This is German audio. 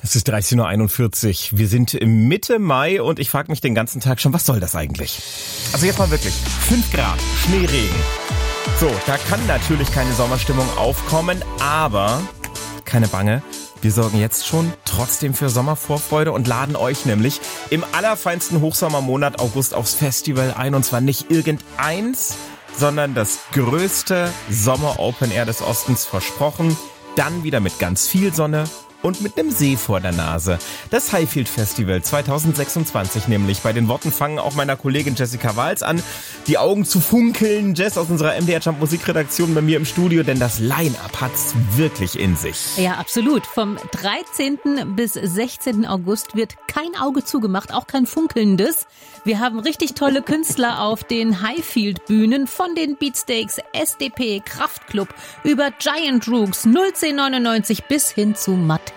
Es ist 13:41 Uhr. Wir sind Mitte Mai und ich frage mich den ganzen Tag schon, was soll das eigentlich? Also jetzt mal wirklich, 5 Grad, Schneeregen. So, da kann natürlich keine Sommerstimmung aufkommen, aber keine Bange. Wir sorgen jetzt schon trotzdem für Sommervorfreude und laden euch nämlich im allerfeinsten Hochsommermonat August aufs Festival ein. Und zwar nicht irgendeins, sondern das größte Sommer-Open Air des Ostens, versprochen. Dann wieder mit ganz viel Sonne und mit einem See vor der Nase. Das Highfield Festival 2026 nämlich. Bei den Worten fangen auch meiner Kollegin Jessica Wals an, die Augen zu funkeln. Jess aus unserer MDR Jump Musikredaktion bei mir im Studio, denn das Line-Up hat's wirklich in sich. Ja, absolut. Vom 13. bis 16. August wird kein Auge zugemacht, auch kein funkelndes. Wir haben richtig tolle Künstler auf den Highfield-Bühnen, von den Beatsteaks, SDP, Kraftklub, über Giant Rooks, 01099 bis hin zu Matt